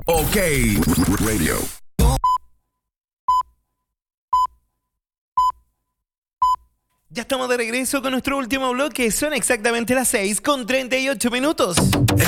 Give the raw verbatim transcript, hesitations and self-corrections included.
OK Radio. Ya estamos de regreso con nuestro último bloque. Son exactamente las seis con treinta y ocho minutos.